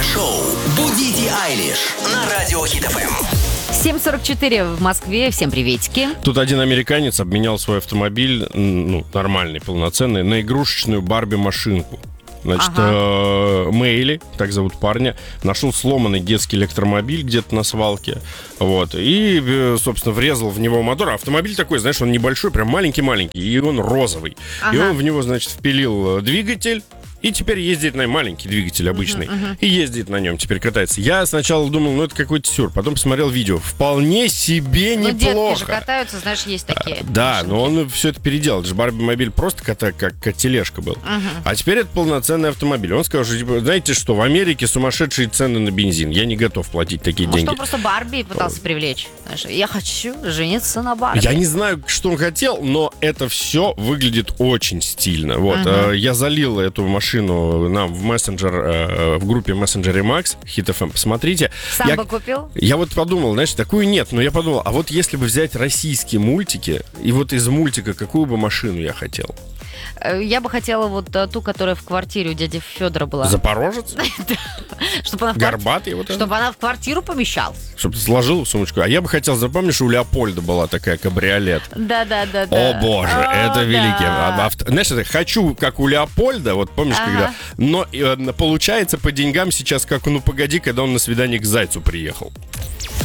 Утреннее шоу «Будите Айлиш» на Радио Хит ФМ. 7:44 в Москве. Всем приветики. Тут один американец обменял свой автомобиль, нормальный, полноценный, на игрушечную Барби-машинку. Значит, Мэйли, так зовут парня, нашел сломанный детский электромобиль где-то на свалке. Вот. И, собственно, врезал в него мотор. Автомобиль такой, знаешь, он небольшой, прям маленький-маленький. И он розовый. И он в него, значит, впилил двигатель. И теперь ездит на маленький двигатель обычный. И ездит на нем, теперь катается. Я сначала думал, это какой-то сюр. Потом посмотрел видео. Вполне себе неплохо. Детки же катаются, знаешь, есть такие. Да, машинки. но он все это переделал. Это же Барби-мобиль просто как тележка был. А теперь это полноценный автомобиль. Он сказал, что, типа, знаете что, в Америке сумасшедшие цены на бензин. Я не готов платить такие деньги. Может, он просто Барби пытался привлечь. Знаешь, я хочу жениться на Барби. Я не знаю, что он хотел, но это все выглядит очень стильно. Вот, я залил эту машину нам в мессенджер, в группе мессенджере Макс, Хит FM, посмотрите. Сам бы купил? Я вот подумал, знаешь, такую нет, но я подумал, а вот если бы взять российские мультики, и вот из мультика какую бы машину я хотел? Я бы хотела вот ту, которая в квартире у дяди Федора была. Запорожец? Чтобы она Горбатый вот этот? Чтобы она в квартиру помещалась. Чтобы сложил в сумочку. А я бы хотел, запомнишь, у Леопольда была такая кабриолет. Да. О боже, это великий. Знаешь, это хочу, как у Леопольда, вот помнишь, когда... Но получается по деньгам сейчас, как, ну погоди, когда он на свидание к Зайцу приехал.